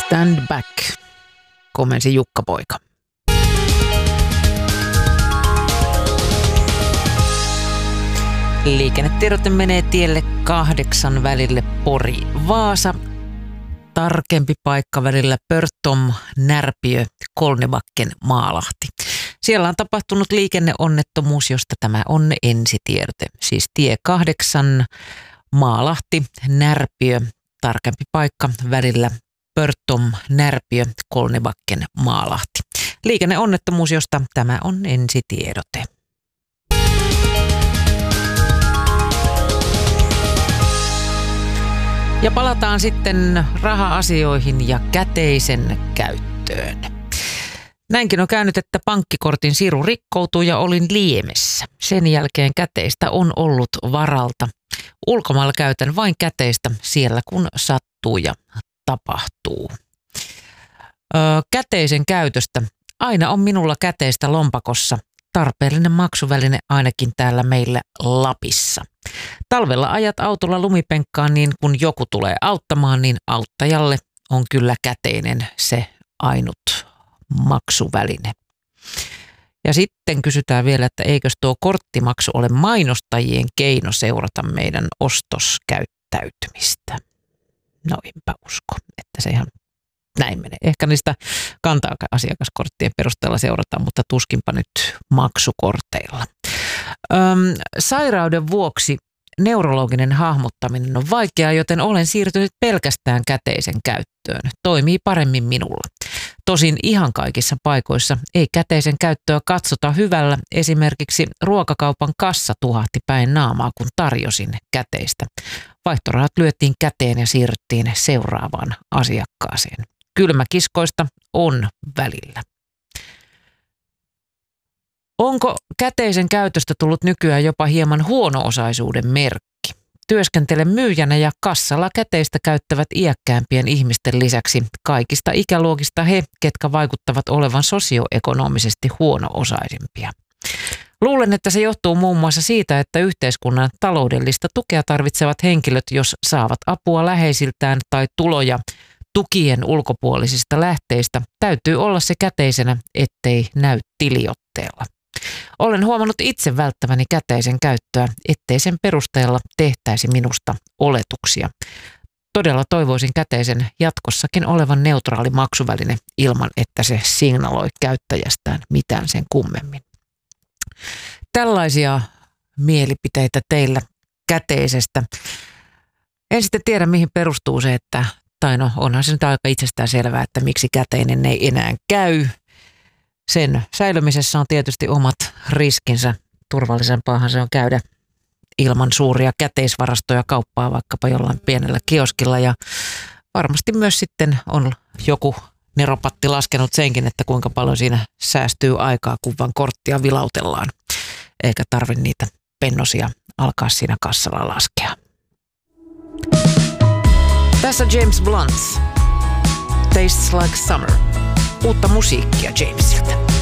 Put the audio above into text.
Stand back, komensi Jukka-poika. Liikennetiedote menee tielle 8 välille Pori-Vaasa. Tarkempi paikka välillä Pörtom, Närpiö, Kolnebacken, Maalahti. Siellä on tapahtunut liikenneonnettomuus, josta tämä on ensitiedote. Siis tie 8, Maalahti, Närpiö, tarkempi paikka välillä Pörtom, Närpiö, Kolnebacken, Maalahti. Liikenneonnettomuus, josta tämä on ensitiedote. Ja palataan sitten raha-asioihin ja käteisen käyttöön. Näinkin on käynyt, että pankkikortin siru rikkoutui ja olin liemessä. Sen jälkeen käteistä on ollut varalta. Ulkomailla käytän vain käteistä siellä, kun sattuu ja tapahtuu. Käteisen käytöstä. Aina on minulla käteistä lompakossa. Tarpeellinen maksuväline ainakin täällä meillä Lapissa. Talvella ajat autolla lumipenkkaan, niin kun joku tulee auttamaan, niin auttajalle on kyllä käteinen se ainut maksuväline. Ja sitten kysytään vielä, että eikös tuo korttimaksu ole mainostajien keino seurata meidän ostoskäyttäytymistä. No enpä usko, että se ihan näin menee. Ehkä niistä kanta-asiakaskorttien perusteella seurataan, mutta tuskinpa nyt maksukorteilla. Sairauden vuoksi neurologinen hahmottaminen on vaikeaa, joten olen siirtynyt pelkästään käteisen käyttöön. Toimii paremmin minulla. Tosin ihan kaikissa paikoissa ei käteisen käyttöä katsota hyvällä. Esimerkiksi ruokakaupan kassa tuhahti päin naamaa, kun tarjosin käteistä. Vaihtorahat lyötiin käteen ja siirryttiin seuraavaan asiakkaaseen. Kylmäkiskoista on välillä. Onko käteisen käytöstä tullut nykyään jopa hieman huono-osaisuuden merkki? Työskentelen myyjänä ja kassalla käteistä käyttävät iäkkäämpien ihmisten lisäksi kaikista ikäluokista he, ketkä vaikuttavat olevan sosioekonomisesti huono-osaisimpia. Luulen, että se johtuu muun muassa siitä, että yhteiskunnan taloudellista tukea tarvitsevat henkilöt, jos saavat apua läheisiltään tai tuloja tukien ulkopuolisista lähteistä, täytyy olla se käteisenä, ettei näy tiliotteella. Olen huomannut itse välttäväni käteisen käyttöä, ettei sen perusteella tehtäisi minusta oletuksia. Todella toivoisin käteisen jatkossakin olevan neutraali maksuväline ilman, että se signaloi käyttäjästään mitään sen kummemmin. Tällaisia mielipiteitä teillä käteisestä. En sitten tiedä, mihin perustuu se, että onhan se nyt aika itsestään selvää, että miksi käteinen ei enää käy. Sen säilymisessä on tietysti omat riskinsä. Turvallisempaahan se on käydä ilman suuria käteisvarastoja kauppaa vaikkapa jollain pienellä kioskilla. Ja varmasti myös sitten on joku neropatti laskenut senkin, että kuinka paljon siinä säästyy aikaa, kun vaan korttia vilautellaan. Eikä tarvitse niitä pennosia alkaa siinä kassalla laskea. Tässä James Blunt. Tastes like summer. Uutta musiikkia Jamesilta.